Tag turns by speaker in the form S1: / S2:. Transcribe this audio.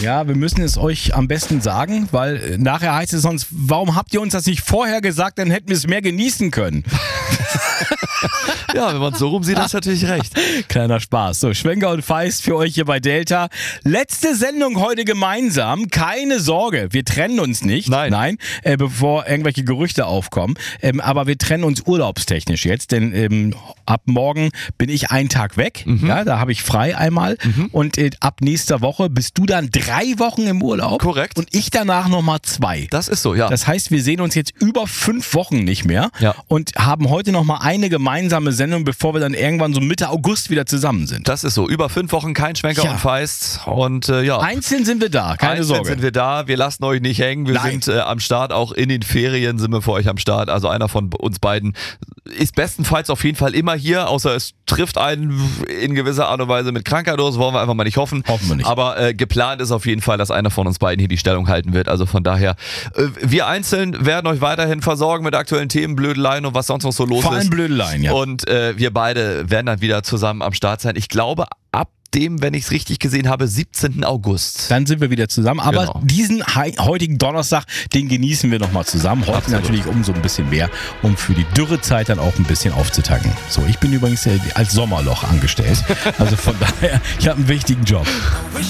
S1: Ja, wir müssen es euch am besten sagen, weil nachher heißt es sonst, warum habt ihr uns das nicht vorher gesagt, dann hätten wir es mehr genießen können.
S2: Ja, wenn man es so rum sieht, hast du natürlich recht.
S1: Kleiner Spaß. So, Schwenker und Feist für euch hier bei Delta. Letzte Sendung heute gemeinsam. Keine Sorge, wir trennen uns nicht.
S2: Nein.
S1: Bevor irgendwelche Gerüchte aufkommen. Aber wir trennen uns urlaubstechnisch jetzt, denn ab morgen bin ich einen Tag weg. Ja, da habe ich frei einmal. Und ab nächster Woche bist du dann 3 Wochen im Urlaub.
S2: Korrekt.
S1: Und ich danach nochmal 2.
S2: Das ist so, ja.
S1: Das heißt, wir sehen uns jetzt über 5 Wochen nicht mehr und haben heute nochmal eine gemeinsame Sendung, bevor wir dann irgendwann so Mitte August wieder zusammen sind.
S2: Das ist so. Über 5 Wochen kein Schwenker und Feist. Und
S1: Einzeln sind wir da, keine Sorge.
S2: Einzeln sind wir da. Wir lassen euch nicht hängen. Wir sind am Start. Auch in den Ferien sind wir für euch am Start. Also einer von uns beiden ist bestenfalls auf jeden Fall immer hier, außer es trifft einen in gewisser Art und Weise mit Krankheit oder so. Wollen wir einfach mal nicht hoffen.
S1: Hoffen wir nicht.
S2: Aber geplant ist auf jeden Fall, dass einer von uns beiden hier die Stellung halten wird. Also von daher, wir einzeln werden euch weiterhin versorgen mit aktuellen Themen, Blödeleien und was sonst noch so los ist.
S1: Vor allem Blödeleien, ja.
S2: Und wir beide werden dann wieder zusammen am Start sein. Ich glaube, ab dem, wenn ich es richtig gesehen habe, 17. August.
S1: Dann sind wir wieder zusammen. Aber diesen heutigen Donnerstag, den genießen wir nochmal zusammen. Heute natürlich umso ein bisschen mehr, um für die Dürrezeit dann auch ein bisschen aufzutanken. So, ich bin übrigens als Sommerloch angestellt. Also von daher, ich habe einen wichtigen Job.